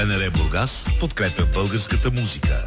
БНР Бургас подкрепя българската музика.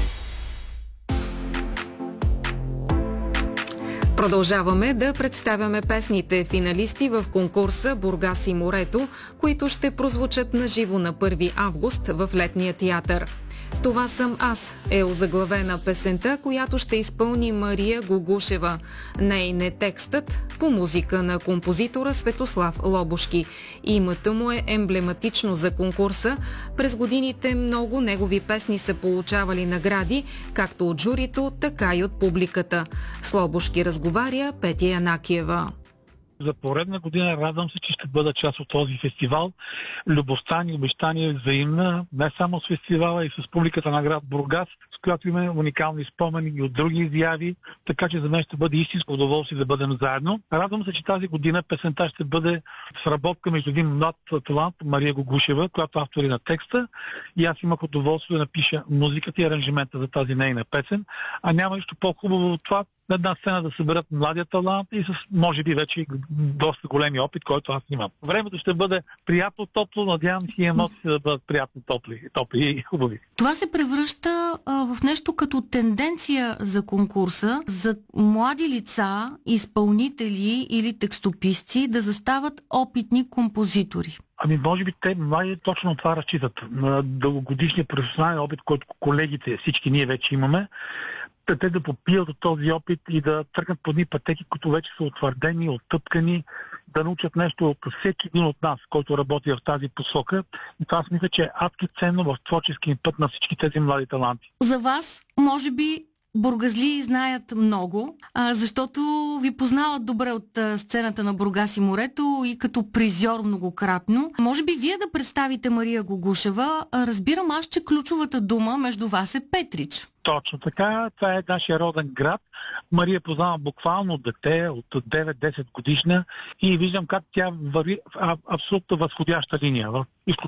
Продължаваме да представяме песните финалисти в конкурса Бургас и морето, които ще прозвучат наживо на 1 август в Летния театър. "Това съм аз" е озаглавена песента, която ще изпълни Мария Гугушева. Нейн е текстът по музика на композитора Светослав Лобошки. Името му е емблематично за конкурса. През годините много негови песни са получавали награди, както от журито, така и от публиката. С Лобошки разговаря Петя Янакиева. За поредна година радвам се, че ще бъда част от този фестивал. Любовта ни, обещание е взаимна, не само с фестивала, и с публиката на град Бургас, с която имаме уникални спомени и от други изяви, така че за мен ще бъде истинско удоволствие да бъдем заедно. Радвам се, че тази година песента ще бъде сработка между един млад талант, Мария Гугушева, която автори на текста, и аз имах удоволствие да напиша музиката и аранжимента за тази нейна песен, а няма нищо по-хубаво от това на една сцена да съберат младия талант и с, може би, вече доста големи опит, който аз имам. Времето ще бъде приятно топло, надявам се и емоциите да бъдат приятно топли и хубави. Това се превръща в нещо като тенденция за конкурса, за млади лица, изпълнители или текстописци да застават опитни композитори. Ами, може би те млади точно това разчитат. На дългогодишния професионален опит, който колегите, всички ние вече имаме, те да попият от този опит и да тръгнат по едни пътеки, които вече са утвърдени, оттъпкани, да научат нещо от всеки един от нас, който работи в тази посока. И това аз мисля, че е адски ценно в творческия път на всички тези млади таланти. За вас, може би, бургазлии знаят много, защото ви познават добре от сцената на Бургас и морето и като призьор многократно. Може би вие да представите Мария Гугушева. Разбирам аз, че ключовата дума между вас е Петрич. Точно така, това е нашия роден град. Мария познавам буквално от дете, от 9-10 годишна, и виждам как тя върви в абсолютно възходяща линия, в